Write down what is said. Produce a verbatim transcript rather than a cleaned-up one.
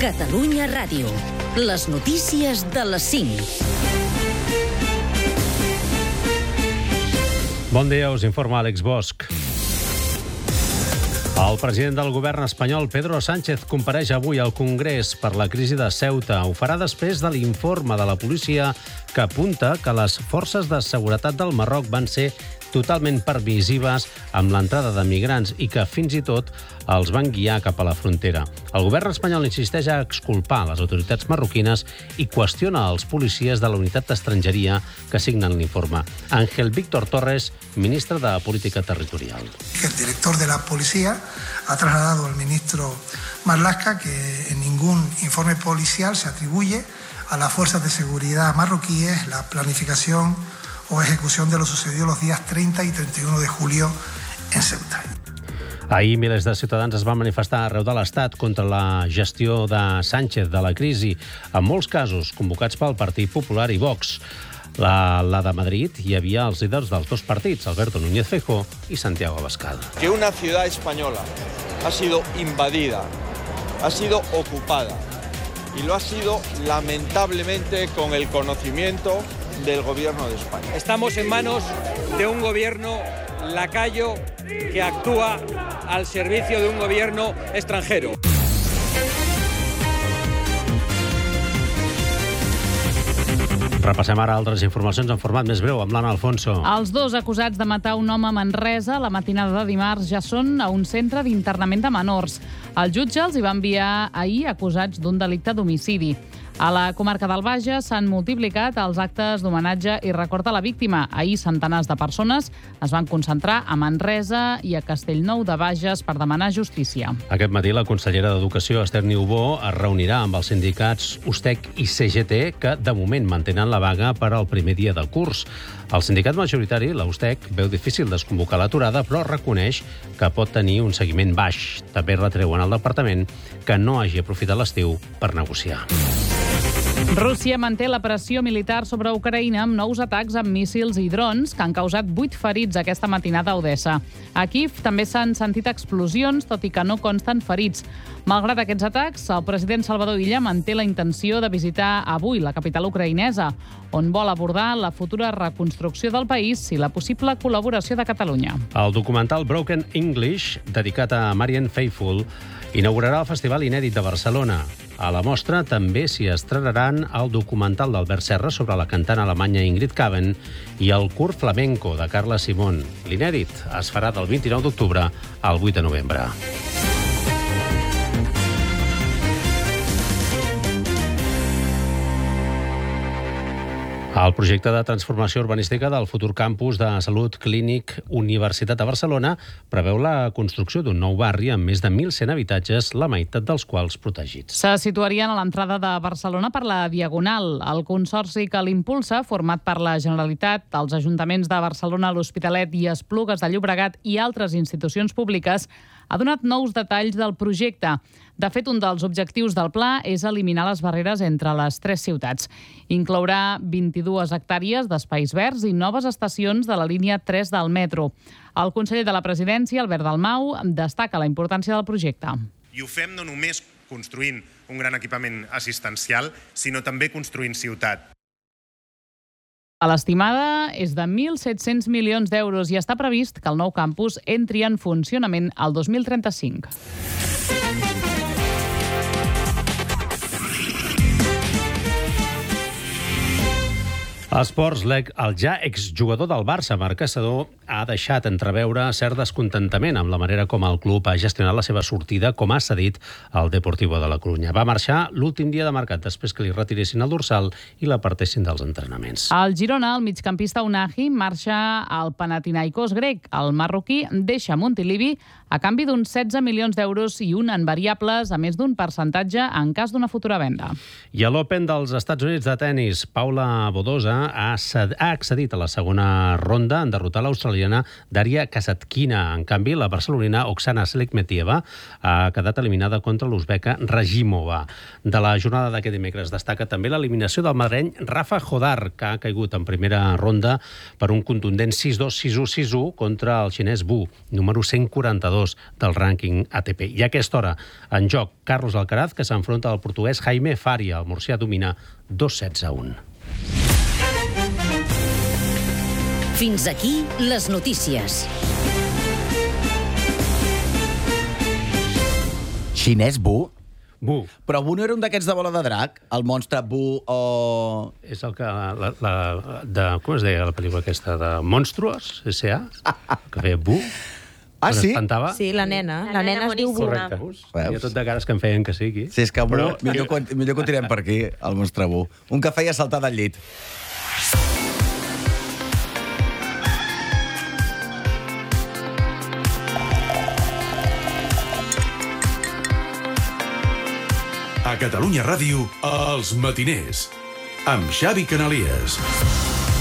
Catalunya Ràdio. Les notícies de les cinc. Bon dia, us informa Àlex Bosch. El president del govern espanyol, Pedro Sánchez, compareix avui al Congrés per la crisi de Ceuta. Ho farà després de l'informe de la policia que apunta que les forces de seguretat del Marroc van ser totalment permissives amb l'entrada de migrants i que fins i tot els van guiar cap a la frontera. El govern espanyol insisteix a exculpar les autoritats marroquines i qüestiona els policies de la unitat d'estrangeria que signen l'informe. Ángel Víctor Torres, ministre de Política Territorial. El director de la policía ha trasladado al ministro Marlaska que en ningún informe policial se atribuye a las fuerzas de seguridad marroquíes la planificación o ejecución de lo sucedido los días treinta y treinta y uno de julio en Ceuta. Ahir milers de ciutadans es van manifestar arreu de l'Estat contra la gestió de Sánchez de la crisi, en molts casos convocats pel Partit Popular i Vox. La, la de Madrid hi havia els líders dels dos partits, Alberto Núñez Feijóo i Santiago Abascal. Que una ciudad española ha sido invadida, ha sido ocupada y lo ha sido lamentablemente con el conocimiento del gobierno de España. Estamos en manos de un gobierno lacayo que actúa al servicio de un gobierno extranjero. Repassem ara altres informacions en format més breu amb l'Anna Alfonso. Els dos acusats de matar un home a Manresa la matinada de dimarts ja són a un centre d'internament de menors. El jutge els hi va enviar ahir acusats d'un delicte d'homicidi. A la comarca del Bages s'han multiplicat els actes d'homenatge i record a la víctima. Ahir centenars de persones es van concentrar a Manresa i a Castellnou de Bages per demanar justícia. Aquest matí la consellera d'Educació, Esther Niubó, es reunirà amb els sindicats U S T E C i C G T, que de moment mantenen la vaga per al primer dia del curs. El sindicat majoritari, la U S T E C, veu difícil desconvocar l'aturada, però reconeix que pot tenir un seguiment baix. També retreuen al departament que no hagi aprofitat l'estiu per negociar. Rússia manté la pressió militar sobre Ucraïna amb nous atacs amb míssils i drons que han causat vuit ferits aquesta matinada a Odessa. A Kíev també s'han sentit explosions, tot i que no consten ferits. Malgrat aquests atacs, el president Salvador Illa manté la intenció de visitar avui la capital ucraïnesa, on vol abordar la futura reconstrucció del país i la possible col·laboració de Catalunya. El documental Broken English, dedicat a Marianne Faithfull, inaugurarà el Festival Inèdit de Barcelona. A la mostra també s'hi estrenaran el documental d'Albert Serra sobre la cantant alemanya Ingrid Kaven i el curt flamenco de Carla Simón. L'inèdit es farà del vint-i-nou d'octubre al vuit de novembre. El projecte de transformació urbanística del futur campus de Salut Clínic Universitat de Barcelona preveu la construcció d'un nou barri amb més de mil cent habitatges, la meitat dels quals protegits. Se situarien a l'entrada de Barcelona per la Diagonal. El consorci que l'impulsa, format per la Generalitat, els ajuntaments de Barcelona, l'Hospitalet i Esplugues de Llobregat i altres institucions públiques, ha donat nous detalls del projecte. De fet, un dels objectius del pla és eliminar les barreres entre les tres ciutats. Inclourà vint-i-dues hectàrees d'espais verds i noves estacions de la línia tres del metro. El conseller de la Presidència, Albert Dalmau, destaca la importància del projecte. I ho fem no només construint un gran equipament assistencial, sinó també construint ciutat. L'estimada és de mil set-cents milions d'euros i està previst que el nou campus entri en funcionament el dos mil trenta-cinc. Esports, el ja exjugador del Barça, Marc Caçador, ha deixat entreveure cert descontentament amb la manera com el club ha gestionat la seva sortida com ha cedit al Deportivo de la Corunya. Va marxar l'últim dia de mercat després que li retiressin el dorsal i l'apartessin dels entrenaments. Al Girona, el migcampista Unahi marxa al Panathinaikos grec. El marroquí deixa Montilivi a canvi d'uns setze milions d'euros i un en variables, a més d'un percentatge en cas d'una futura venda. I a l'Open dels Estats Units de tennis, Paula Badosa ha accedit a la segona ronda en derrotar l'australiana Daria Kasatkina. En canvi, la barcelonina Oksana Slikmetieva ha quedat eliminada contra l'uzbeca Rajimova. De la jornada d'aquest dimecres destaca també l'eliminació del madreny Rafa Jodar, que ha caigut en primera ronda per un contundent sis dos, sis u, sis u contra el xinès Wu, número cent quaranta-dos. dos del rànquing A T P. I a aquesta hora, en joc, Carlos Alcaraz, que s'enfronta al portuguès Jaime Faria. El murcià domina dos sets a un. Fins aquí les notícies. Xinès Bu? Bu. Però Bu no era un d'aquests de bola de drac? El monstre Bu o... És el que... La, la, de, com es deia la pel·lícula aquesta? De Monstruos, S A? Que feia Bu. Ah, sí? Espantava. Sí, la nena. La, la nena es diu Bu. Correcte. Hi ha tot de cares que em feien que sigui. Si és que Bu, Però... millor, millor que ho tirem per aquí, el monstre Bu. Un que feia saltar del llit. A Catalunya Ràdio, Els Matiners, amb Xavi Canalies.